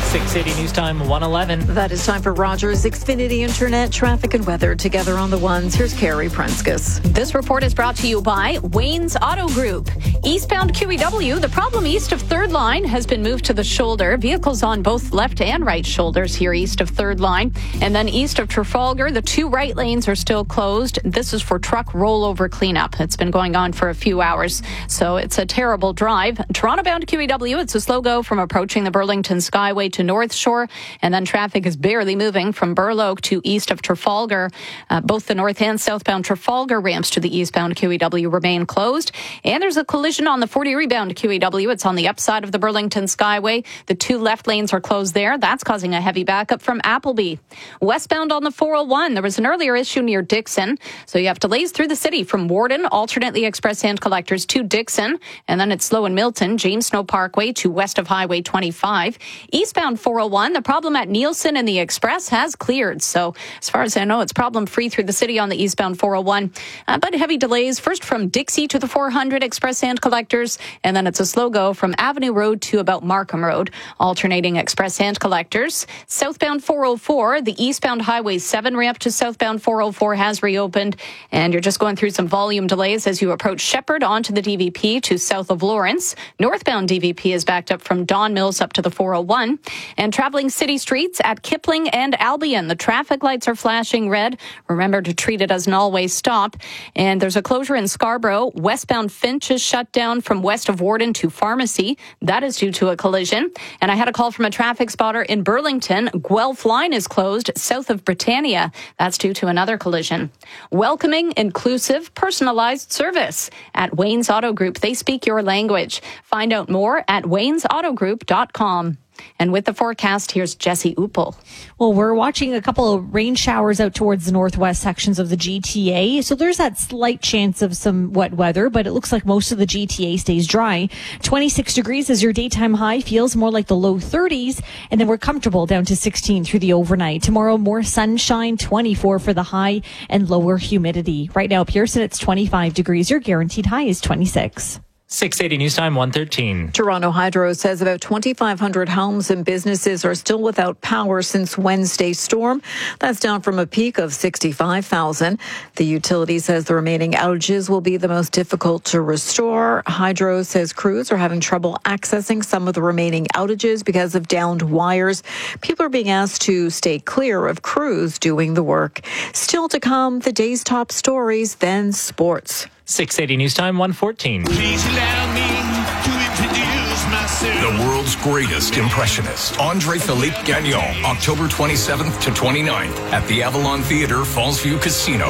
680 News Time 111. That is time for Rogers Xfinity Internet traffic and weather together on the ones. Here's Carrie Prenskus. This report is brought to you by Wayne's Auto Group. Eastbound QEW, the problem east of 3rd Line has been moved to the shoulder. Vehicles on both left and right shoulders here east of 3rd Line. And then east of Trafalgar, the 2 right lanes are still closed. This is for truck rollover cleanup. It's been going on for a few hours, so it's a terrible drive. Toronto-bound QEW, it's a slow go from approaching the Burlington Skyway to North Shore, and then traffic is barely moving from Burloak to east of Trafalgar. Both the north and southbound Trafalgar ramps to the eastbound QEW remain closed, and there's a collision on the 40 rebound QEW. It's on the upside of the Burlington Skyway. The 2 left lanes are closed there. That's causing a heavy backup from Appleby. Westbound on the 401, there was an earlier issue near Dixon, so you have delays through the city from Warden, alternately express hand collectors to Dixon, and then it's slow in Milton, James Snow Parkway to west of Highway 25. Eastbound 401, the problem at Nielsen and the Express has cleared. So as far as I know, it's problem-free through the city on the eastbound 401. But heavy delays first from Dixie to the 400 express hand collectors, and then it's a slow go from Avenue Road to about Markham Road, alternating express hand collectors. Southbound 404, the eastbound Highway 7 ramp to southbound 404 has reopened, and you're just going through some volume delays as you approach Shepherd onto the DVP to south of Lawrence. Northbound DVP is backed up from Don Mills up to the 401. And traveling city streets at Kipling and Albion, the traffic lights are flashing red. Remember to treat it as an always stop. And there's a closure in Scarborough. Westbound Finch is shut down from west of Warden to Pharmacy. That is due to a collision. And I had a call from a traffic spotter in Burlington. Guelph Line is closed south of Britannia. That's due to another collision. Welcoming, inclusive, personalized service at Wayne's Auto Group. They speak your language. Find out more at waynesautogroup.com. And with the forecast, here's Jesse Uppel. Well, we're watching a couple of rain showers out towards the northwest sections of the GTA. So there's that slight chance of some wet weather, but it looks like most of the GTA stays dry. 26 degrees is your daytime high, feels more like the low 30s. And then we're comfortable down to 16 through the overnight. Tomorrow, more sunshine, 24 for the high and lower humidity. Right now, Pearson, it's 25 degrees. Your guaranteed high is 26. 680 News Time 113. Toronto Hydro says about 2,500 homes and businesses are still without power since Wednesday's storm. That's down from a peak of 65,000. The utility says the remaining outages will be the most difficult to restore. Hydro says crews are having trouble accessing some of the remaining outages because of downed wires. People are being asked to stay clear of crews doing the work. Still to come, the day's top stories, then sports. 680 News Time 114. Please allow me to introduce myself. The world's greatest impressionist, André-Philippe Gagnon, October 27th to 29th at the Avalon Theatre, Fallsview Casino.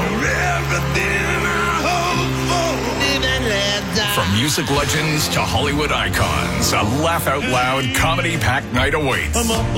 From music legends to Hollywood icons, a laugh-out-loud, comedy-packed night awaits.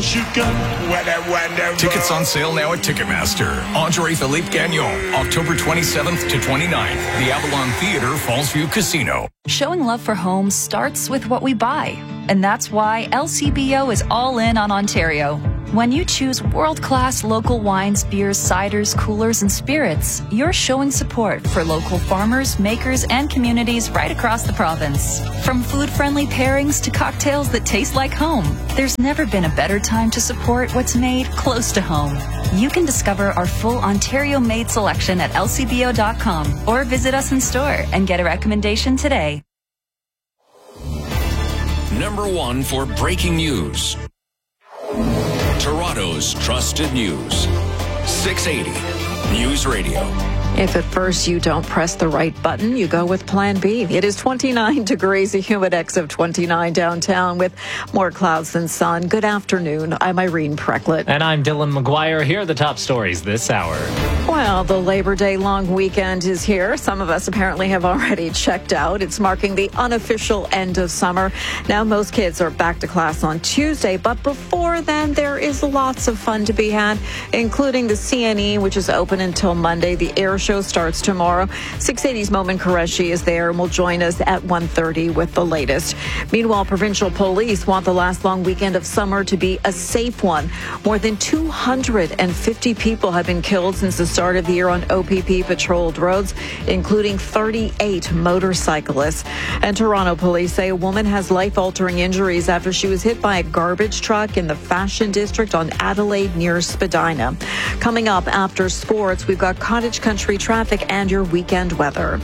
Tickets on sale now at Ticketmaster. André-Philippe Gagnon, October 27th to 29th, the Avalon Theatre, Fallsview Casino. Showing love for homes starts with what we buy. And that's why LCBO is all in on Ontario. When you choose world-class local wines, beers, ciders, coolers, and spirits, you're showing support for local farmers, makers, and communities right across the province. From food-friendly pairings to cocktails that taste like home, there's never been a better time to support what's made close to home. You can discover our full Ontario-made selection at lcbo.com or visit us in store and get a recommendation today. Number 1 for breaking news. Toronto's trusted news. 680 News Radio. If at first you don't press the right button, you go with Plan B. It is 29 degrees, a humidex of 29 downtown with more clouds than sun. Good afternoon. I'm Irene Precklett. And I'm Dylan McGuire. Here are the top stories this hour. Well, the Labor Day long weekend is here. Some of us apparently have already checked out. It's marking the unofficial end of summer. Now most kids are back to class on Tuesday, but before then there is lots of fun to be had, including the CNE, which is open until Monday, the Air show starts tomorrow. 680's Momin Qureshi is there and will join us at 1:30 with the latest. Meanwhile, provincial police want the last long weekend of summer to be a safe one. More than 250 people have been killed since the start of the year on OPP patrolled roads, including 38 motorcyclists. And Toronto police say a woman has life-altering injuries after she was hit by a garbage truck in the Fashion District on Adelaide near Spadina. Coming up after sports, we've got cottage country traffic and your weekend weather.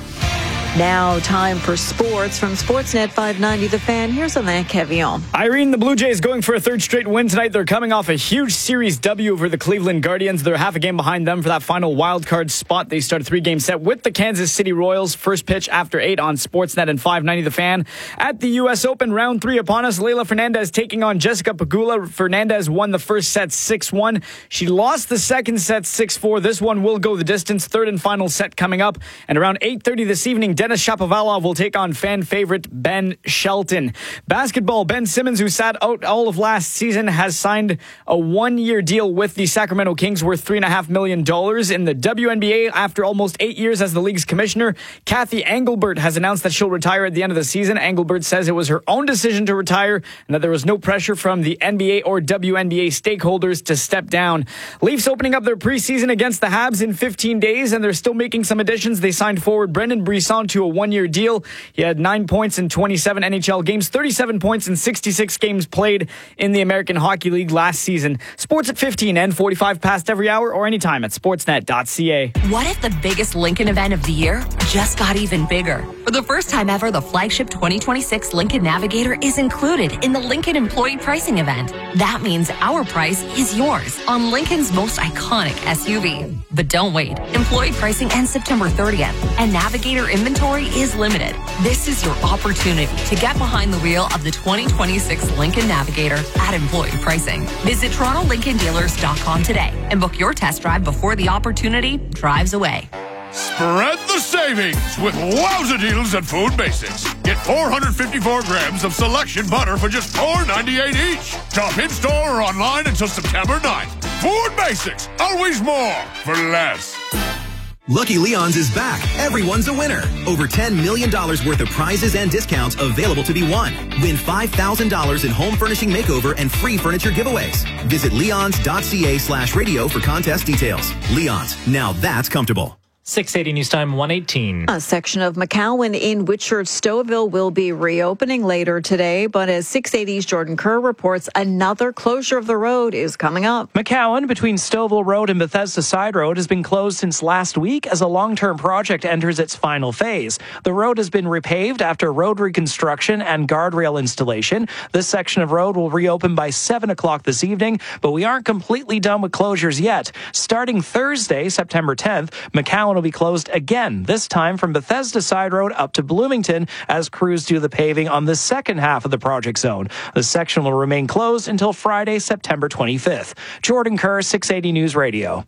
Now, time for sports from Sportsnet 590 The Fan. Here's Alain Quevillon. Irene, the Blue Jays going for a third straight win tonight. They're coming off a huge series W over the Cleveland Guardians. They're half a game behind them for that final wild card spot. They start a 3-game set with the Kansas City Royals. First pitch after 8 on Sportsnet and 590 The Fan. At the U.S. Open, round 3 upon us. Leylah Fernandez taking on Jessica Pegula. Fernandez won the first set 6-1. She lost the second set 6-4. This one will go the distance. Third and final set coming up. And around 8:30 this evening, Denis Shapovalov will take on fan favorite Ben Shelton. Basketball, Ben Simmons, who sat out all of last season, has signed a 1-year deal with the Sacramento Kings worth $3.5 million. In the WNBA, after almost 8 years as the league's commissioner, Kathy Engelbert has announced that she'll retire at the end of the season. Engelbert says it was her own decision to retire and that there was no pressure from the NBA or WNBA stakeholders to step down. Leafs opening up their preseason against the Habs in 15 days, and they're still making some additions. They signed forward Brendan Brisson to a 1-year deal. He had 9 points in 27 NHL games, 37 points in 66 games played in the American Hockey League last season. Sports at 15 and 45 past every hour or anytime at sportsnet.ca. What if the biggest Lincoln event of the year just got even bigger? For the first time ever, the flagship 2026 Lincoln Navigator is included in the Lincoln Employee Pricing event. That means our price is yours on Lincoln's most iconic SUV. But don't wait. Employee pricing ends September 30th, and Navigator inventory is limited. This is your opportunity to get behind the wheel of the 2026 Lincoln Navigator at employee pricing. Visit TorontoLincolnDealers.com today and book your test drive before the opportunity drives away. Spread the savings with wowza deals at Food Basics. Get 454 grams of selection butter for just $4.98 each. Shop in-store or online until September 9th. Food Basics, always more for less. Lucky Leon's is back. Everyone's a winner. Over $10 million worth of prizes and discounts available to be won. Win $5,000 in home furnishing makeover and free furniture giveaways. Visit leons.ca/radio for contest details. Leon's, now that's comfortable. 680 News Time 118. A section of McCowan in Whitchurch-Stouffville will be reopening later today, but as 680's Jordan Kerr reports, another closure of the road is coming up. McCowan between Stouffville Road and Bethesda Side Road has been closed since last week as a long-term project enters its final phase. The road has been repaved after road reconstruction and guardrail installation. This section of road will reopen by 7 o'clock this evening, but we aren't completely done with closures yet. Starting Thursday, September 10th, McCowan will be closed again, this time from Bethesda Side Road up to Bloomington as crews do the paving on the second half of the project zone. The section will remain closed until Friday, September 25th. Jordan Kerr, 680 News Radio.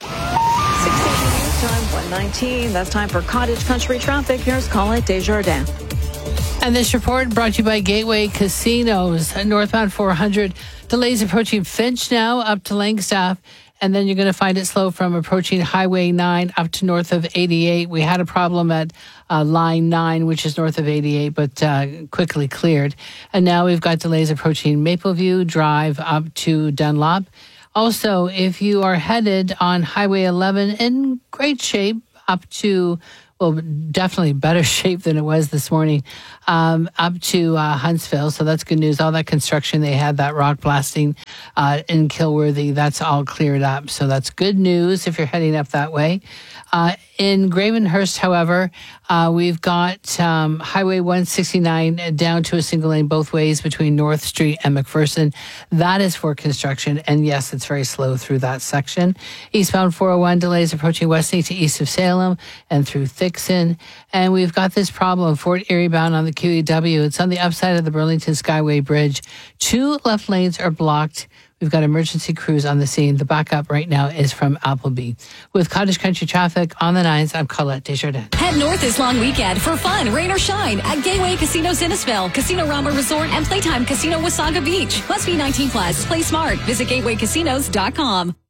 680 News Time 119. That's time for cottage country traffic. Here's Colette Desjardins. And this report brought to you by Gateway Casinos. Northbound 400, delays approaching Finch now up to Langstaff. And then you're going to find it slow from approaching Highway 9 up to north of 88. We had a problem at Line 9, which is north of 88, but quickly cleared. And now we've got delays approaching Mapleview Drive up to Dunlop. Also, if you are headed on Highway 11, in great shape up to, well, definitely better shape than it was this morning, up to Huntsville. So that's good news. All that construction they had, that rock blasting in Kilworthy, that's all cleared up. So that's good news if you're heading up that way. In Gravenhurst, however, we've got Highway 169 down to a single lane both ways between North Street and McPherson. That is for construction. And yes, it's very slow through that section. Eastbound 401 delays approaching Westney to east of Salem and through Thixon. And we've got this problem, Fort Erie bound on the QEW. It's on the upside of the Burlington Skyway Bridge. 2 left lanes are blocked. We've got emergency crews on the scene. The backup right now is from Appleby. With cottage country traffic on the 9s, I'm Colette Desjardins. Head north this long weekend for fun, rain or shine at Gateway Casinos Innisfil, Casino Rama Resort, and Playtime Casino Wasaga Beach. Must be 19 plus. Play smart. Visit gatewaycasinos.com.